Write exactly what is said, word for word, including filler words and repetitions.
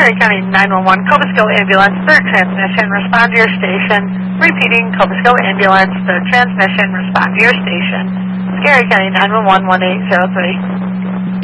Scary County nine one one, Cobusco Ambulance, third transmission, respond to your station. Repeating, Cobusco Ambulance, third transmission, respond to your station. Scary County nine one one, one eight zero three.